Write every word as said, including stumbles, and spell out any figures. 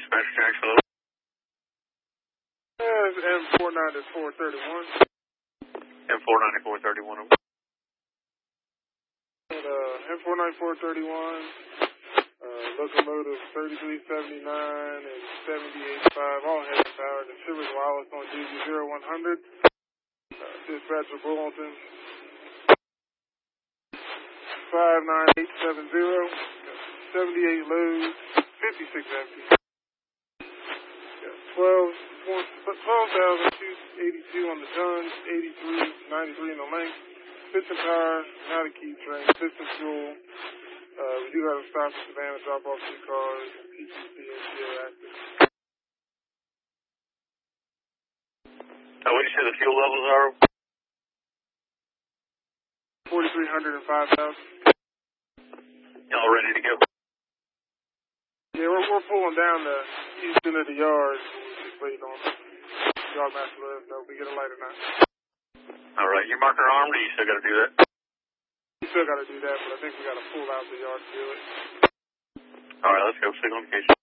dispatch, Jacksonville. Yeah, it's M four ninety-four thirty-one. M four ninety-four thirty-one. And, uh, M four ninety-four thirty-one, uh, locomotive thirty-three seventy-nine and seventy-eight five, all heading power to Silver's Wireless on duty zero one hundred. Uh, dispatcher Bulletin five nine eight seven zero, seventy-eight loads, fifty-six empty. Yeah, twelve thousand two hundred eighty-two on the tons, eighty-three ninety-three in the length. Piston power, not a key train, piston fuel. Uh, we do got to stop at Savannah, drop off two cars, P T C and G O active. Uh, what do you say the fuel levels are? forty-three hundred and five thousand. Y'all ready to go? Yeah, we're, we're pulling down the east end of the yard. We're just waiting on the yard master to let us know if we get a light or not. All right, your marker armed, or you still got to do that? We still got to do that, but I think we got to pull out the yard to do it. All right, let's go. Signal indication.